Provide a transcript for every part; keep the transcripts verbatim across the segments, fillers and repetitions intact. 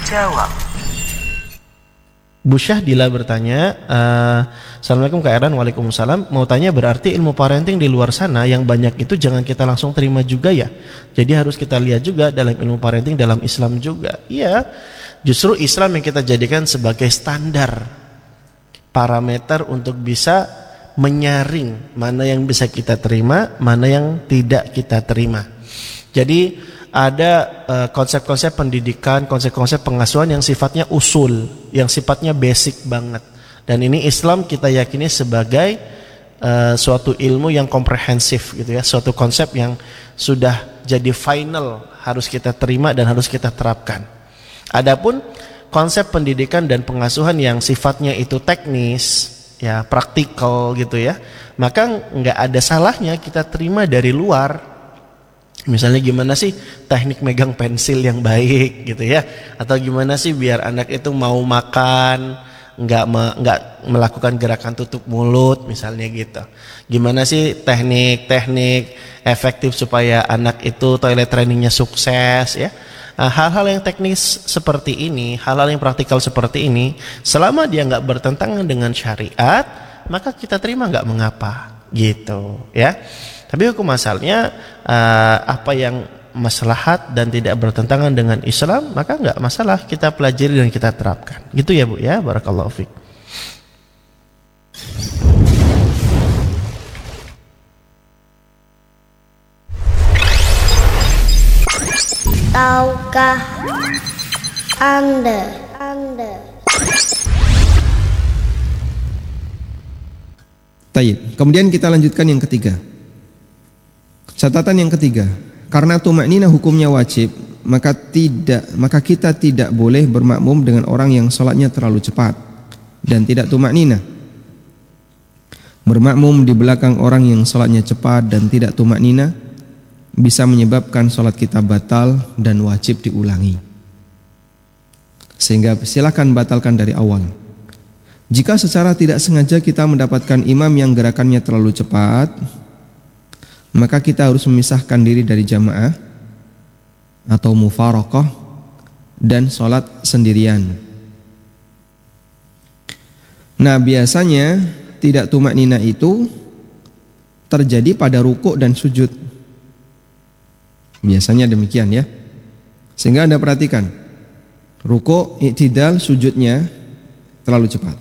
jawab. Bu Syahdila bertanya, uh, Assalamualaikum Kak Erdan, Waalaikumsalam. Mau tanya, berarti ilmu parenting di luar sana yang banyak itu jangan kita langsung terima juga ya? Jadi harus kita lihat juga dalam ilmu parenting dalam Islam juga. Iya, justru Islam yang kita jadikan sebagai standar, parameter untuk bisa menyaring mana yang bisa kita terima, mana yang tidak kita terima. Jadi ada uh, konsep-konsep pendidikan, konsep-konsep pengasuhan yang sifatnya usul, yang sifatnya basic banget. Dan ini Islam kita yakini sebagai uh, suatu ilmu yang komprehensif gitu ya, suatu konsep yang sudah jadi final, harus kita terima dan harus kita terapkan. Adapun konsep pendidikan dan pengasuhan yang sifatnya itu teknis, ya praktikal gitu ya, maka nggak ada salahnya kita terima dari luar. Misalnya gimana sih teknik megang pensil yang baik gitu ya, atau gimana sih biar anak itu mau makan nggak me, nggak melakukan gerakan tutup mulut misalnya gitu. Gimana sih teknik-teknik efektif supaya anak itu toilet trainingnya sukses ya. Nah, hal-hal yang teknis seperti ini, hal-hal yang praktikal seperti ini, selama dia nggak bertentangan dengan syariat, maka kita terima nggak mengapa gitu ya. Tapi hukum asalnya uh, apa yang maslahat dan tidak bertentangan dengan Islam, maka enggak masalah kita pelajari dan kita terapkan. Gitu ya Bu ya, barakallahu fiik. Tahukah Anda? Anda. Tayyib. Kemudian kita lanjutkan yang ketiga. Catatan yang ketiga, karena tumakninah hukumnya wajib, maka tidak, maka kita tidak boleh bermakmum dengan orang yang sholatnya terlalu cepat dan tidak tumakninah. Bermakmum di belakang orang yang sholatnya cepat dan tidak tumakninah bisa menyebabkan sholat kita batal dan wajib diulangi. Sehingga silakan batalkan dari awal. Jika secara tidak sengaja kita mendapatkan imam yang gerakannya terlalu cepat, maka kita harus memisahkan diri dari jamaah atau mufaraqah dan sholat sendirian. Nah, biasanya tidak tumakninah itu terjadi pada rukuk dan sujud. Biasanya demikian ya. Sehingga Anda perhatikan, rukuk, i'tidal, sujudnya terlalu cepat.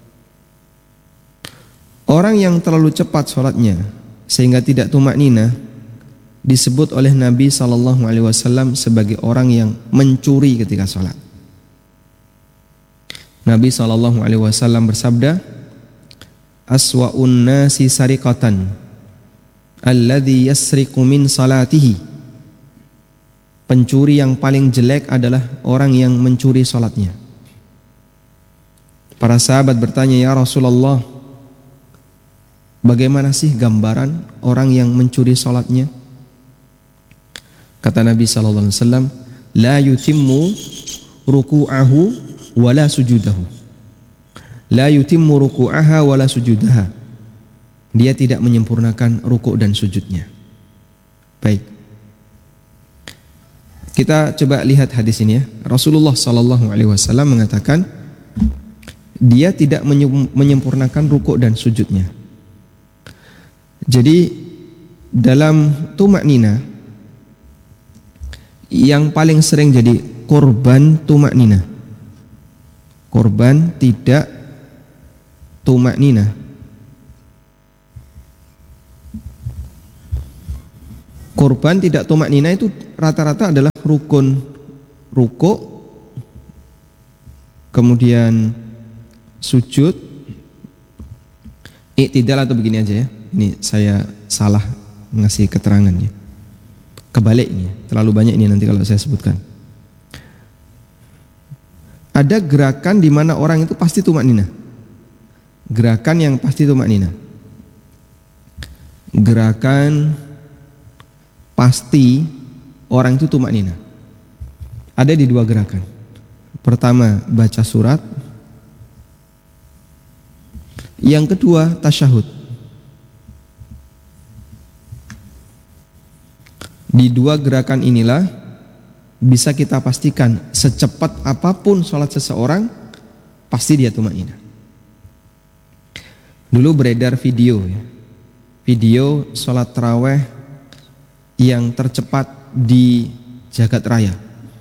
Orang yang terlalu cepat sholatnya sehingga tidak tumakninah disebut oleh Nabi shallallahu alaihi wasallam sebagai orang yang mencuri ketika sholat. Nabi shallallahu alaihi wasallam bersabda, aswa'un nasi sariqatan alladhi yasriqu min salatihi. Pencuri yang paling jelek adalah orang yang mencuri sholatnya. Para sahabat bertanya, ya Rasulullah, bagaimana sih gambaran orang yang mencuri sholatnya? Kata Nabi sallallahu alaihi wasallam, la yutimmu ruku'ahu wala sujudahu. La yutimmu ruku'aha wala sujudaha. Dia tidak menyempurnakan rukuk dan sujudnya. Baik. Kita coba lihat hadis ini ya. Rasulullah sallallahu alaihi wasallam mengatakan dia tidak menyempurnakan rukuk dan sujudnya. Jadi dalam tumakninah yang paling sering jadi korban tumakninah, korban tidak tumakninah, korban tidak tumakninah itu rata-rata adalah rukun rukuk, kemudian sujud, i'tidal atau begini aja ya. Ini saya salah ngasih keterangannya. Kebaliknya, terlalu banyak ini nanti kalau saya sebutkan. Ada gerakan di mana orang itu pasti tumakninah. Gerakan yang pasti tumakninah. Gerakan pasti orang itu tumakninah. Ada di dua gerakan. Pertama, baca surat. Yang kedua, tasyahud. Di dua gerakan inilah bisa kita pastikan secepat apapun sholat seseorang, pasti dia tumakninah. Dulu beredar video ya, video sholat taraweh yang tercepat di jagat raya.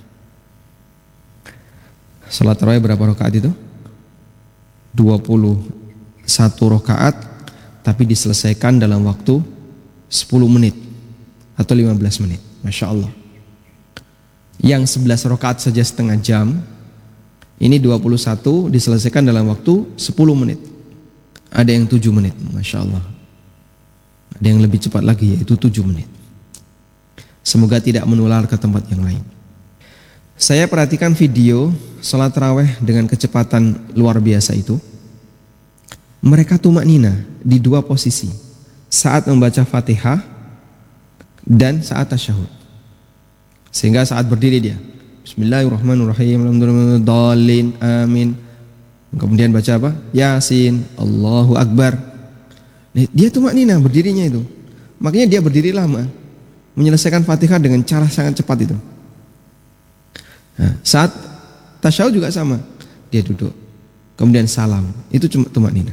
Sholat taraweh berapa rakaat itu? dua puluh satu rakaat, tapi diselesaikan dalam waktu sepuluh menit atau lima belas menit. Masya Allah. Yang sebelas rakaat saja setengah jam, ini dua puluh satu diselesaikan dalam waktu sepuluh menit. Ada yang tujuh menit, Masya Allah. Ada yang lebih cepat lagi, yaitu tujuh menit. Semoga tidak menular ke tempat yang lain. Saya perhatikan video salat taraweh dengan kecepatan luar biasa itu. Mereka tumakninah di dua posisi, saat membaca Fatihah dan saat tasyahud. Sehingga saat berdiri dia Bismillahirrahmanirrahim, alhamdulillah, amin. Kemudian baca apa? Yasin, Allahu Akbar. Dia tumakninah berdirinya itu. Makanya dia berdiri lama, menyelesaikan Fatihah dengan cara sangat cepat itu. Nah, saat tasyahud juga sama, dia duduk, kemudian salam, itu cuma tumakninah.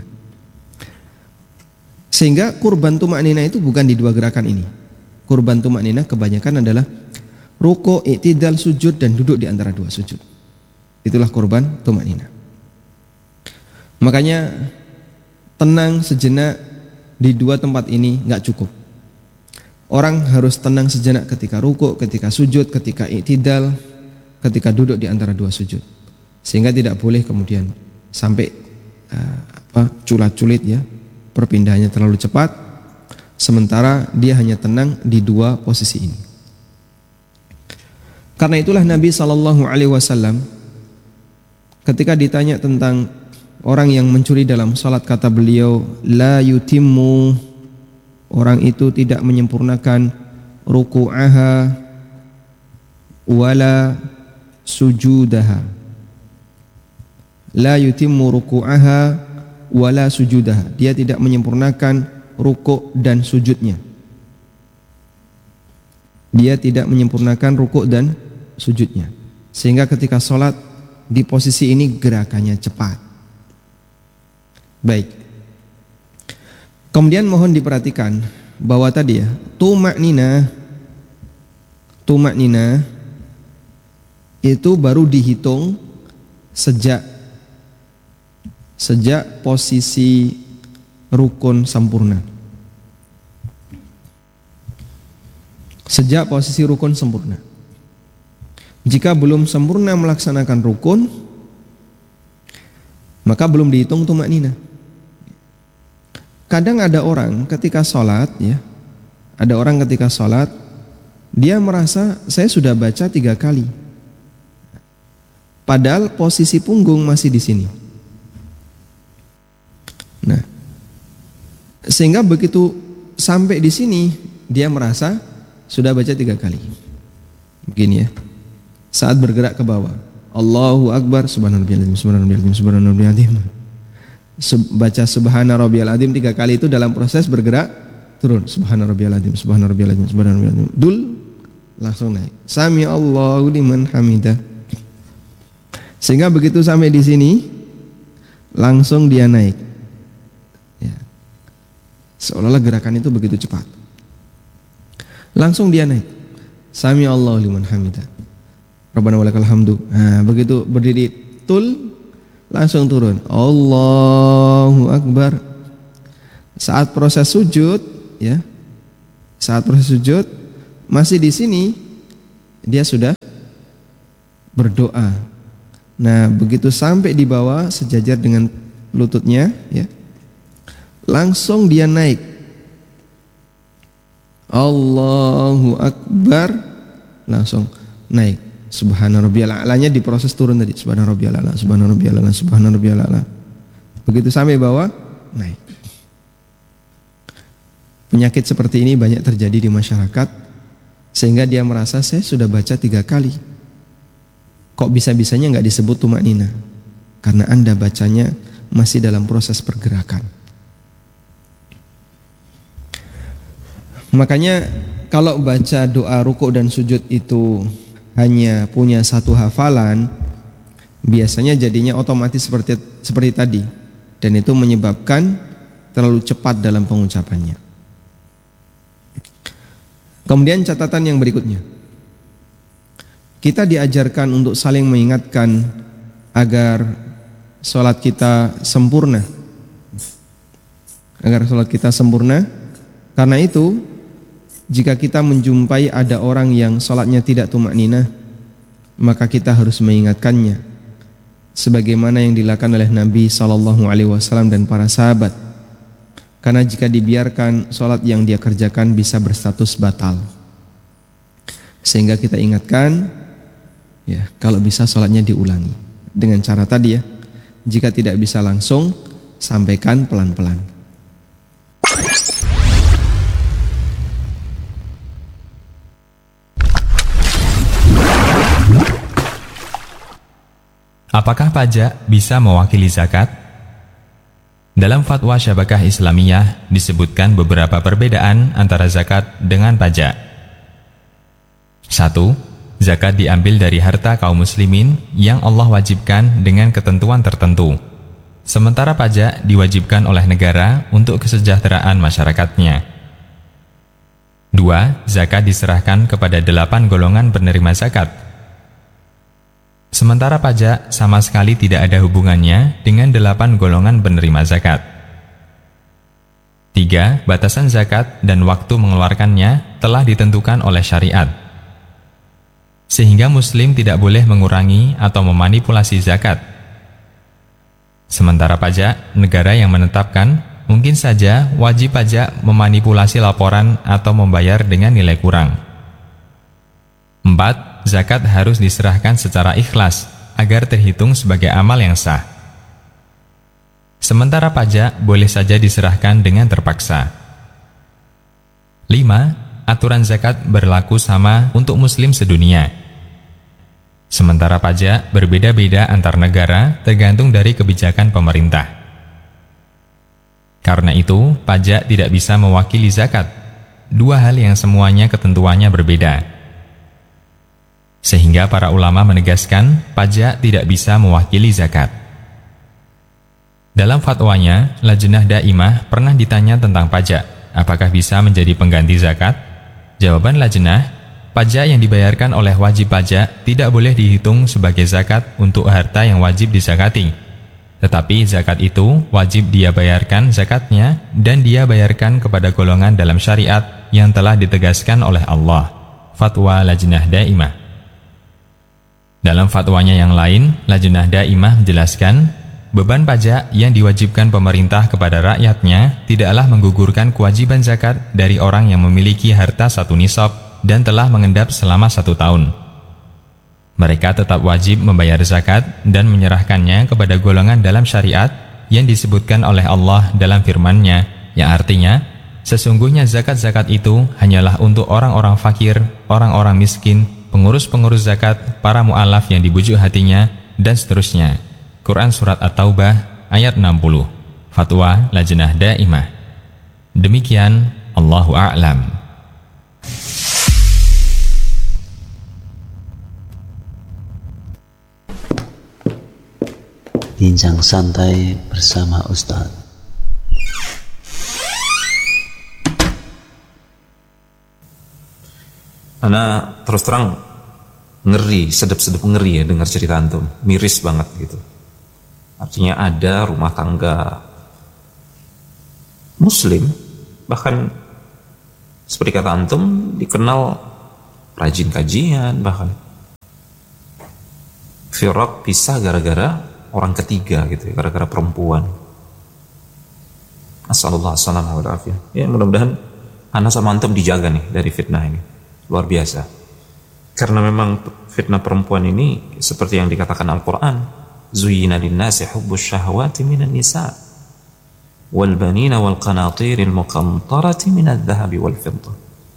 Sehingga kurban tumakninah itu bukan di dua gerakan ini. Kurban tumakninah kebanyakan adalah ruku', i'tidal, sujud, dan duduk di antara dua sujud. Itulah kurban tumakninah. Makanya tenang sejenak di dua tempat ini nggak cukup. Orang harus tenang sejenak ketika ruku', ketika sujud, ketika i'tidal, ketika duduk di antara dua sujud, sehingga tidak boleh kemudian sampai uh, apa culat-culit ya, perpindahannya terlalu cepat, sementara dia hanya tenang di dua posisi ini. Karena itulah Nabi Shallallahu Alaihi Wasallam ketika ditanya tentang orang yang mencuri dalam salat, kata beliau, la yutimmu, orang itu tidak menyempurnakan ruku'aha wala sujudaha. La yutimmu ruku'aha wala sujudaha. Dia tidak menyempurnakan ruku' dan sujudnya. Dia tidak menyempurnakan ruku' dan sujudnya. Sehingga ketika sholat di posisi ini gerakannya cepat. Baik. Kemudian mohon diperhatikan bahwa tadi ya, tumakninah tumakninah itu baru dihitung sejak sejak posisi rukun sempurna. Sejak posisi rukun sempurna. Jika belum sempurna melaksanakan rukun, maka belum dihitung tumakninah. Kadang ada orang ketika sholat ya, ada orang ketika sholat dia merasa saya sudah baca tiga kali. Padahal posisi punggung masih di sini. Nah, sehingga begitu sampai di sini dia merasa sudah baca tiga kali. Begini ya. Saat bergerak ke bawah, Allahu Akbar, subhanallahil azim, subhanallahil azim, subhanallahil azim. Baca subhana rabbiyal azim tiga kali itu dalam proses bergerak turun. Subhana rabbiyal azim, subhana rabbiyal azim, subhana rabbiyal azim. Dul langsung naik. Sami Allahu liman hamidah. Sehingga begitu sampai di sini langsung dia naik. Ya. Seolah-olah gerakan itu begitu cepat. Langsung dia naik. Sami Allahu liman hamidah. Rabbana walakal hamdu. Nah, begitu berdiri tul langsung turun. Allahu Akbar. Saat proses sujud, ya. Saat proses sujud masih di sini dia sudah berdoa. Nah, begitu sampai di bawah sejajar dengan lututnya, ya. Langsung dia naik. Allahu Akbar, langsung naik. Subhana rabbiyal a'lanya diproses turun tadi. Subhana rabbiyal a'la, subhana rabbiyal a'la, subhana rabbiyal a'la. Begitu sampai bawah, naik. Penyakit seperti ini banyak terjadi di masyarakat, sehingga dia merasa saya sudah baca tiga kali. Kok bisa-bisanya nggak disebut tumakninah? Karena Anda bacanya masih dalam proses pergerakan. Makanya kalau baca doa ruku' dan sujud itu hanya punya satu hafalan, biasanya jadinya otomatis seperti seperti tadi, dan itu menyebabkan terlalu cepat dalam pengucapannya. Kemudian catatan yang berikutnya, kita diajarkan untuk saling mengingatkan agar sholat kita sempurna, agar sholat kita sempurna. Karena itu, jika kita menjumpai ada orang yang sholatnya tidak tumakninah, maka kita harus mengingatkannya, sebagaimana yang dilakukan oleh Nabi shallallahu alaihi wasallam dan para sahabat. Karena jika dibiarkan, sholat yang dia kerjakan bisa berstatus batal. Sehingga kita ingatkan, ya, kalau bisa sholatnya diulangi dengan cara tadi ya. Jika tidak bisa langsung, sampaikan pelan-pelan. Apakah pajak bisa mewakili zakat? Dalam fatwa Syabakah Islamiyah disebutkan beberapa perbedaan antara zakat dengan pajak. Satu, zakat diambil dari harta kaum muslimin yang Allah wajibkan dengan ketentuan tertentu. Sementara pajak diwajibkan oleh negara untuk kesejahteraan masyarakatnya. Dua, zakat diserahkan kepada delapan golongan penerima zakat. Sementara pajak sama sekali tidak ada hubungannya dengan delapan golongan penerima zakat. Tiga, batasan zakat dan waktu mengeluarkannya telah ditentukan oleh syariat, sehingga muslim tidak boleh mengurangi atau memanipulasi zakat. Sementara pajak, negara yang menetapkan, mungkin saja wajib pajak memanipulasi laporan atau membayar dengan nilai kurang. Empat, zakat harus diserahkan secara ikhlas agar terhitung sebagai amal yang sah. Sementara pajak boleh saja diserahkan dengan terpaksa. Lima, aturan zakat berlaku sama untuk muslim sedunia. Sementara pajak berbeda-beda antar negara tergantung dari kebijakan pemerintah. Karena itu, pajak tidak bisa mewakili zakat. Dua hal yang semuanya ketentuannya berbeda. Sehingga para ulama menegaskan pajak tidak bisa mewakili zakat. Dalam fatwanya, Lajnah Daimah pernah ditanya tentang pajak, apakah bisa menjadi pengganti zakat? Jawaban Lajnah, pajak yang dibayarkan oleh wajib pajak tidak boleh dihitung sebagai zakat untuk harta yang wajib disakati. Tetapi zakat itu wajib dia bayarkan zakatnya dan dia bayarkan kepada golongan dalam syariat yang telah ditegaskan oleh Allah. Fatwa Lajnah Daimah. Dalam fatwanya yang lain, Lajnah Daimah menjelaskan, beban pajak yang diwajibkan pemerintah kepada rakyatnya tidaklah menggugurkan kewajiban zakat dari orang yang memiliki harta satu nisab dan telah mengendap selama satu tahun. Mereka tetap wajib membayar zakat dan menyerahkannya kepada golongan dalam syariat yang disebutkan oleh Allah dalam firman-Nya, yang artinya, sesungguhnya zakat-zakat itu hanyalah untuk orang-orang fakir, orang-orang miskin, pengurus-pengurus zakat, para mu'alaf yang dibujuk hatinya, dan seterusnya. Quran Surat At-Taubah ayat enam puluh. Fatwa Lajnah Daimah. Demikian, Allahu a'lam. Bincang santai bersama Ustaz. Ana terus terang ngeri, sedep-sedep ngeri ya dengar cerita antum, miris banget gitu. Artinya ada rumah tangga muslim, bahkan seperti kata antum dikenal rajin kajian, bahkan firak pisah gara-gara orang ketiga gitu ya, gara-gara perempuan. Assallallahu alaihi wasallam. Ya mudah-mudahan ana sama antum dijaga nih dari fitnah ini. Luar biasa. Karena memang fitnah perempuan ini seperti yang dikatakan Al-Quran, zuyyina linnasi hubbus syahwati minan nisa wal banina wal qanatiril muqantarati minadh dhahabi wal fiddah.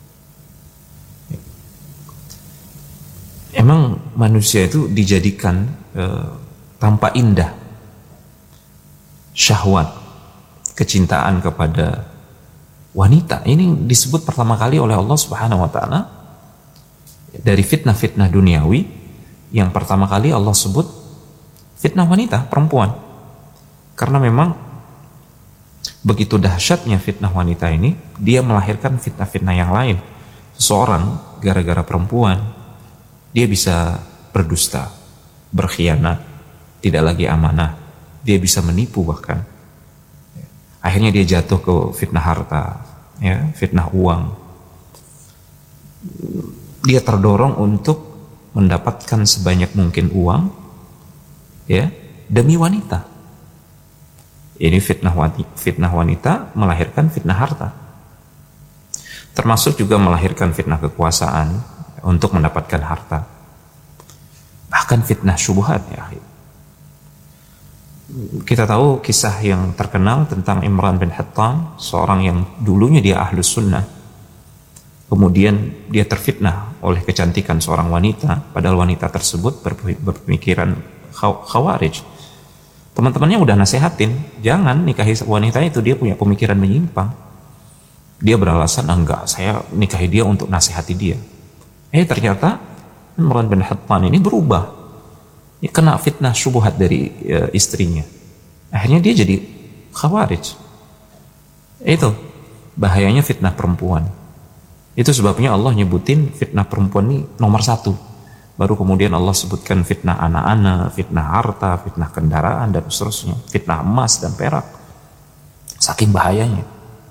Emang manusia itu dijadikan uh, tampak indah syahwat, kecintaan kepada wanita. Ini disebut pertama kali oleh Allah Subhanahu wa taala Dari fitnah-fitnah duniawi, yang pertama kali Allah sebut fitnah wanita, perempuan. Karena memang begitu dahsyatnya fitnah wanita ini, dia melahirkan fitnah-fitnah yang lain. Seseorang gara-gara perempuan, dia bisa berdusta, berkhianat, tidak lagi amanah, dia bisa menipu bahkan. Akhirnya dia jatuh ke fitnah harta, ya, fitnah uang. Dia terdorong untuk mendapatkan sebanyak mungkin uang, ya, demi wanita. Ini fitnah wanita, fitnah wanita melahirkan fitnah harta. Termasuk juga melahirkan fitnah kekuasaan untuk mendapatkan harta. Bahkan fitnah syubhat, ya. Kita tahu kisah yang terkenal tentang Imran bin Hattam, seorang yang dulunya dia ahlus sunnah, kemudian dia terfitnah oleh kecantikan seorang wanita, padahal wanita tersebut berpemikiran khawarij. Teman-temannya udah nasehatin, jangan nikahi wanita itu, dia punya pemikiran menyimpang. Dia beralasan, enggak, saya nikahi dia untuk nasihati dia. Eh ternyata Imran bin Hattam ini berubah, dia kena fitnah syubhat dari e, istrinya. Akhirnya dia jadi khawarij. Itu bahayanya fitnah perempuan. Itu sebabnya Allah nyebutin fitnah perempuan ini nomor satu. Baru kemudian Allah sebutkan fitnah anak-anak, fitnah harta, fitnah kendaraan, dan seterusnya. Fitnah emas dan perak. Saking bahayanya.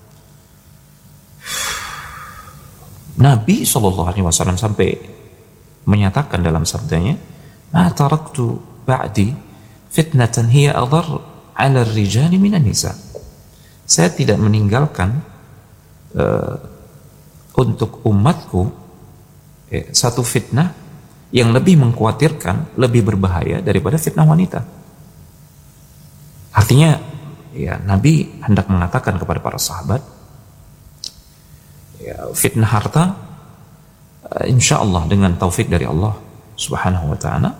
Nabi shallallahu alaihi wasallam sampai menyatakan dalam sabdanya, "Ma taraktu ba'di fitnatan hiya adhar 'ala ar-rijali minan nisa." Saya tidak meninggalkan uh, untuk umatku eh, satu fitnah yang lebih mengkhawatirkan, lebih berbahaya daripada fitnah wanita. Artinya, ya, Nabi hendak mengatakan kepada para sahabat, ya, fitnah harta, uh, insya Allah dengan taufik dari Allah Subhanahu wa ta'ala,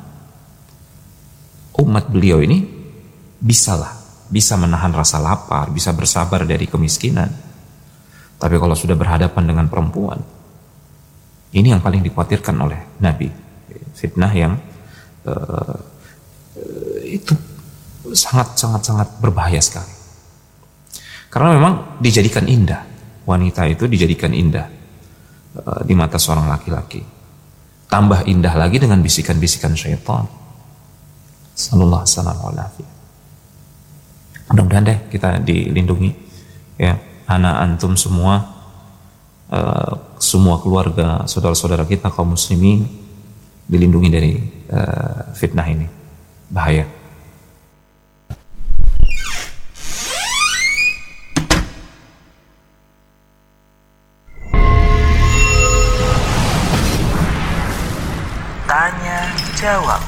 umat beliau ini bisalah, bisa menahan rasa lapar, bisa bersabar dari kemiskinan. Tapi kalau sudah berhadapan dengan perempuan, ini yang paling dikhawatirkan oleh Nabi. Fitnah yang uh, uh, itu sangat-sangat-sangat berbahaya sekali. Karena memang dijadikan indah, wanita itu dijadikan indah uh, di mata seorang laki-laki. Tambah indah lagi dengan bisikan-bisikan syaitan. Sallallahu alaihi wasallam. Mudah-mudahan deh kita dilindungi, ya, anak antum semua, uh, semua keluarga, saudara-saudara kita kaum muslimin dilindungi dari uh, fitnah ini. Bahaya. Tanya jawab.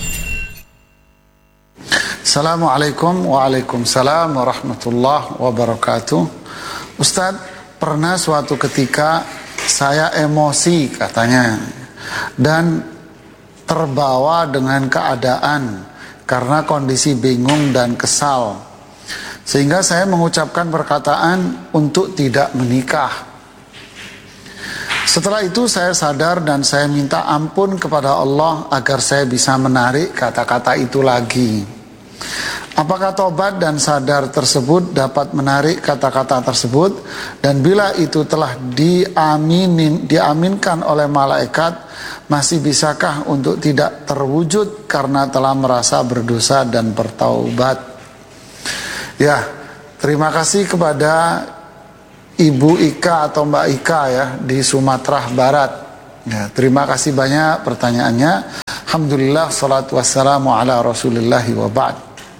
Assalamualaikum waalaikumsalam warahmatullahi wabarakatuh. Ustadz, pernah suatu ketika saya emosi katanya dan terbawa dengan keadaan karena kondisi bingung dan kesal, sehingga saya mengucapkan perkataan untuk tidak menikah. Setelah itu saya sadar dan saya minta ampun kepada Allah agar saya bisa menarik kata-kata itu lagi. Apakah tobat dan sadar tersebut dapat menarik kata-kata tersebut, dan bila itu telah diaminin, diaminkan oleh malaikat, masih bisakah untuk tidak terwujud karena telah merasa berdosa dan bertaubat? Ya, terima kasih kepada Ibu Ika atau Mbak Ika, ya, di Sumatera Barat. Ya, terima kasih banyak pertanyaannya. Alhamdulillah, salatu wassalamu ala rasulillahi wa ba'd.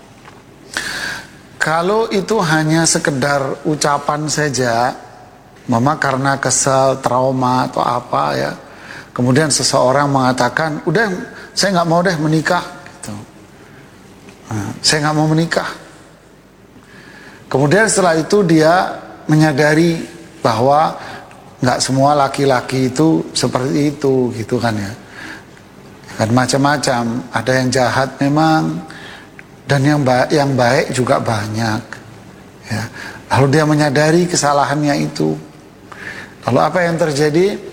Kalau itu hanya sekedar ucapan saja, mama karena kesal, trauma atau apa, ya, kemudian seseorang mengatakan, udah saya nggak mau deh menikah, gitu. Nah, saya nggak mau menikah. Kemudian setelah itu dia menyadari bahwa nggak semua laki-laki itu seperti itu, gitu kan, ya. Kan macam-macam, ada yang jahat memang, dan yang baik, yang baik juga banyak, ya. Lalu dia menyadari kesalahannya itu. Lalu apa yang terjadi?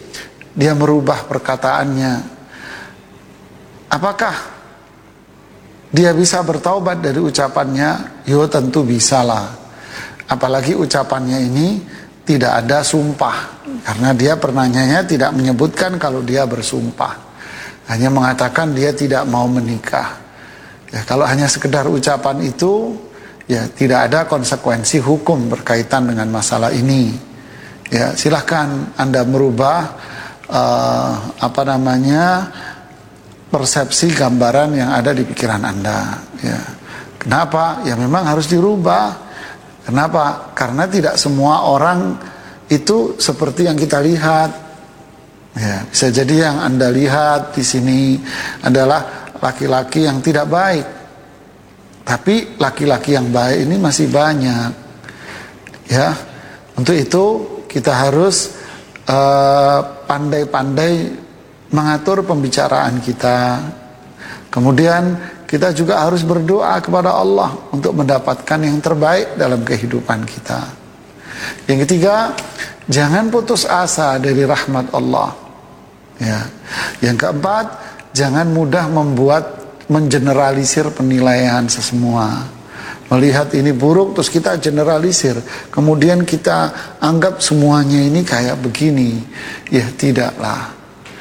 dia merubah perkataannya, apakah dia bisa bertaubat dari ucapannya? Yo, tentu bisalah. Apalagi ucapannya ini tidak ada sumpah, karena dia pernahnya tidak menyebutkan kalau dia bersumpah, hanya mengatakan dia tidak mau menikah. Ya, kalau hanya sekedar ucapan itu, ya tidak ada konsekuensi hukum berkaitan dengan masalah ini. Ya, silahkan Anda merubah uh, apa namanya persepsi gambaran yang ada di pikiran Anda. Ya, kenapa? Ya memang harus dirubah. Kenapa? Karena tidak semua orang itu seperti yang kita lihat. Ya, bisa jadi yang Anda lihat di sini adalah laki-laki yang tidak baik. Tapi laki-laki yang baik ini masih banyak. Ya, untuk itu kita harus uh, pandai-pandai mengatur pembicaraan kita. Kemudian kita juga harus berdoa kepada Allah untuk mendapatkan yang terbaik dalam kehidupan kita. Yang ketiga, jangan putus asa dari rahmat Allah. Ya. Yang keempat, jangan mudah membuat mengeneralisir penilaian sesemua. Melihat ini buruk terus kita generalisir, kemudian kita anggap semuanya ini kayak begini. Ya tidaklah.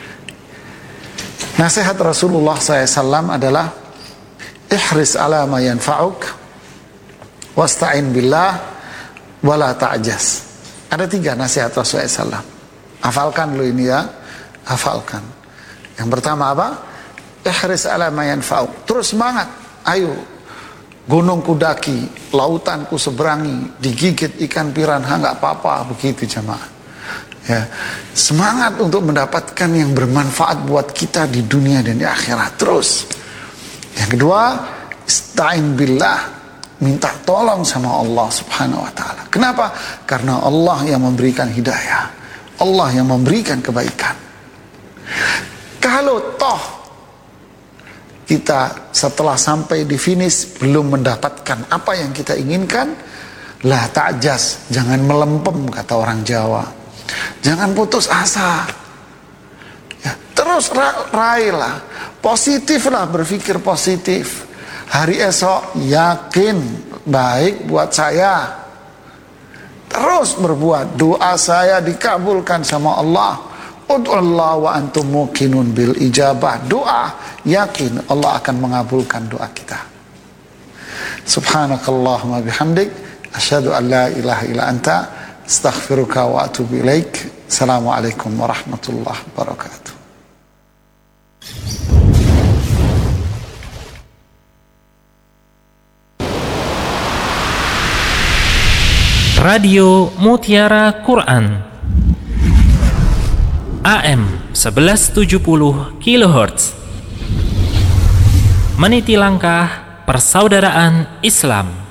Nasihat Rasulullah shallallahu alaihi wasallam adalah ihris ala ma yanfa'uk wasta'in billah wala ta'jas. Ada tiga nasihat Rasulullah shallallahu alaihi wasallam. Hafalkan lu ini ya, hafalkan. Yang pertama apa? Ihris ala ma yanfa'uk. Terus semangat, ayo. Gunung kudaki, lautan ku seberangi, digigit ikan piranha nggak apa-apa, begitu jamaah. Ya, semangat untuk mendapatkan yang bermanfaat buat kita di dunia dan di akhirat. Terus yang kedua, ista'in billah, minta tolong sama Allah subhanahu wa ta'ala. Kenapa? Karena Allah yang memberikan hidayah, Allah yang memberikan kebaikan. Kalau toh kita setelah sampai di finish belum mendapatkan apa yang kita inginkan, la ta'jas, jangan melempem kata orang Jawa. Jangan putus asa. Ya, terus ra raihlah, positiflah, berpikir positif. Hari esok yakin baik buat saya. Terus berbuat, doa saya dikabulkan sama Allah. Ud'ullah wa antum muqinun bil ijabah. Doa, yakin Allah akan mengabulkan doa kita. Subhanakallahumma bihamdik, asyhadu an la ilaha illa anta, astaghfiruka wa atubu ilaik. Assalamualaikum warahmatullahi wabarakatuh. Radio Mutiara Quran A M sebelas tujuh puluh kilohertz, meniti langkah persaudaraan Islam.